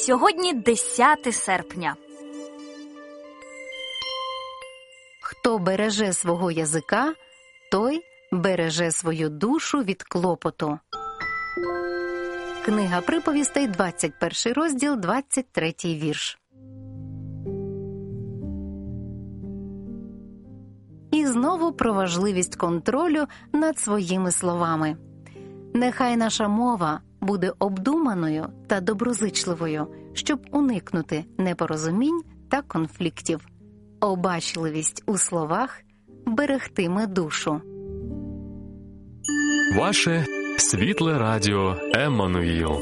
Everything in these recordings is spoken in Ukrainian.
Сьогодні 10 серпня. Хто береже свого язика, той береже свою душу від клопоту. Книга приповістей, 21 розділ, 23 вірш. І знову про важливість контролю над своїми словами. Нехай наша мова буде обдуманою та доброзичливою, щоб уникнути непорозумінь та конфліктів. Обачливість у словах берегтиме душу. Ваше світле радіо Еммануїл.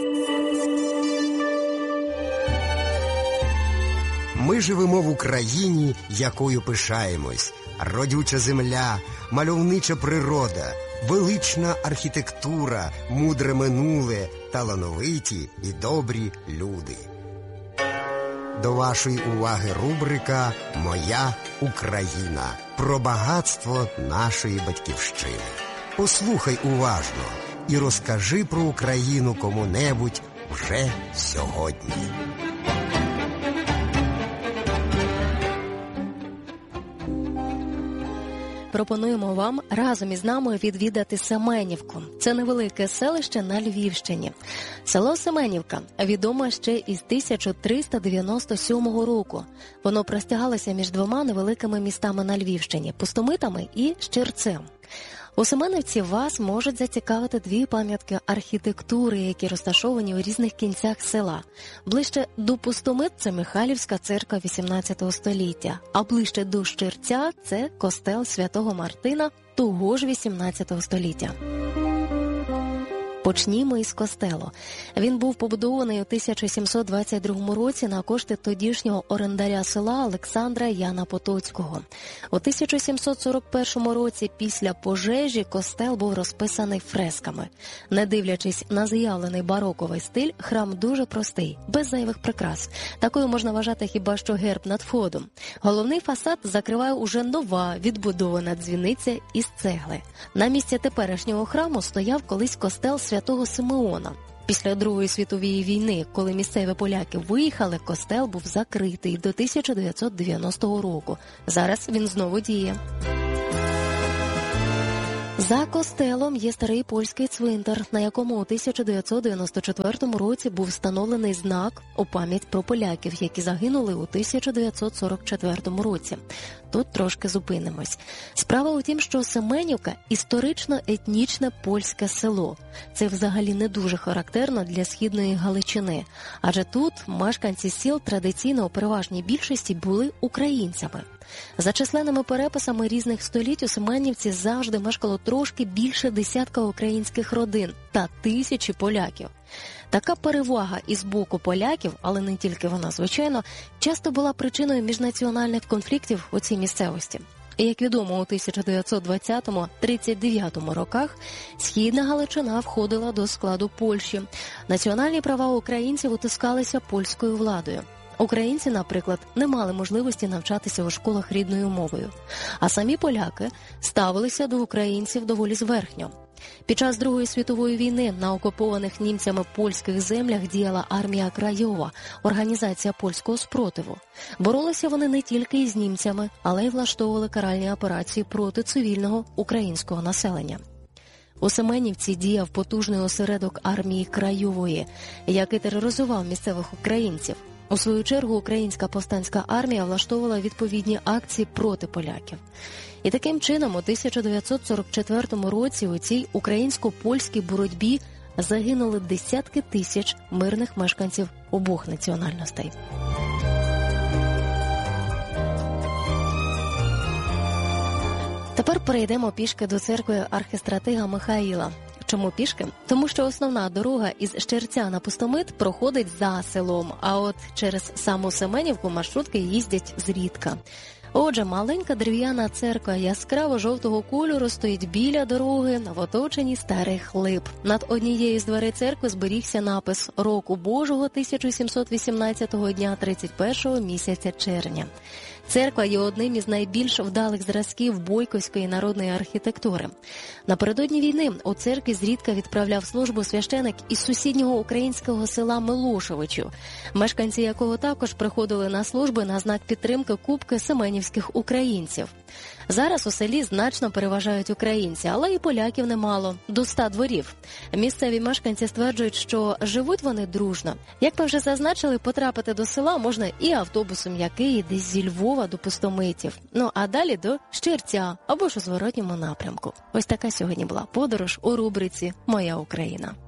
Ми живемо в Україні, якою пишаємось. Родюча земля, мальовнича природа, велична архітектура, мудре минуле, талановиті і добрі люди. До вашої уваги рубрика «Моя Україна» про багатство нашої батьківщини. Послухай уважно і розкажи про Україну кому-небудь вже сьогодні. Пропонуємо вам разом із нами відвідати Семенівку. Це невелике селище на Львівщині. Село Семенівка відоме ще із 1397 року. Воно простягалося між двома невеликими містами на Львівщині – Пустомитами і Щирцем. У Семенівці вас можуть зацікавити дві пам'ятки архітектури, які розташовані у різних кінцях села. Ближче до Пустомит – це Михайлівська церква XVIII століття, а ближче до Щирця – це костел Святого Мартина того ж XVIII століття. Почнімо із костелу. Він був побудований у 1722 році на кошти тодішнього орендаря села Олександра Яна Потоцького. У 1741 році після пожежі костел був розписаний фресками. Не дивлячись на заявлений бароковий стиль, храм дуже простий, без зайвих прикрас. Такою можна вважати хіба що герб над входом. Головний фасад закриває уже нова відбудована дзвіниця із цегли. На місці теперішнього храму стояв колись костел Святого Симеона. Після Другої світової війни, коли місцеві поляки виїхали, костел був закритий до 1990 року. Зараз він знову діє. За костелом є старий польський цвинтар, на якому у 1994 році був встановлений знак у пам'ять про поляків, які загинули у 1944 році. Тут трошки зупинимось. Справа у тім, що Семенівка – історично-етнічне польське село. Це взагалі не дуже характерно для Східної Галичини, адже тут мешканці сіл традиційно у переважній більшості були українцями. За численними переписами різних століть у Семенівці завжди мешкало трошки більше десятка українських родин та тисячі поляків. Така перевага із боку поляків, але не тільки вона, звичайно, часто була причиною міжнаціональних конфліктів у цій місцевості. І, як відомо, у 1920-39 роках Східна Галичина входила до складу Польщі. Національні права українців утискалися польською владою. Українці, наприклад, не мали можливості навчатися у школах рідною мовою. А самі поляки ставилися до українців доволі зверхньо. Під час Другої світової війни на окупованих німцями польських землях діяла армія Крайова, організація польського спротиву. Боролися вони не тільки із німцями, але й влаштовували каральні операції проти цивільного українського населення. У Семенівці діяв потужний осередок армії Крайової, який тероризував місцевих українців. У свою чергу українська повстанська армія влаштовувала відповідні акції проти поляків. І таким чином у 1944 році у цій українсько-польській боротьбі загинули десятки тисяч мирних мешканців обох національностей. Тепер перейдемо пішки до церкви архистратига Михаїла. Чому пішки? Тому що основна дорога із Щирця на Пустомит проходить за селом, а от через саму Семенівку маршрутки їздять зрідка. Отже, маленька дерев'яна церква яскраво-жовтого кольору стоїть біля дороги в оточенні старих лип. Над однією з дверей церкви зберігся напис «Року Божого 1718 дня 31-го місяця червня». Церква є одним із найбільш вдалих зразків бойківської народної архітектури. Напередодні війни у церкві зрідка відправляв службу священик із сусіднього українського села Милошовичів, мешканці якого також приходили на служби на знак підтримки Кубки семенівських українців. Зараз у селі значно переважають українці, але і поляків немало – до 100 дворів. Місцеві мешканці стверджують, що живуть вони дружно. Як ми вже зазначили, потрапити до села можна і автобусом, який йде зі Львова до Пустомитів. Ну а далі до Щирця або ж у зворотньому напрямку. Ось така сьогодні була подорож у рубриці «Моя Україна».